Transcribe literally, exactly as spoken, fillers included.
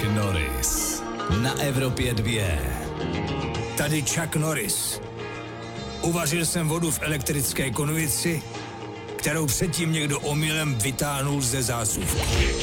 Norris na Evropě dvě. Tady Chuck Norris. Uvařil jsem vodu v elektrické konvici, kterou předtím někdo omylem vytáhnul ze zásuvky.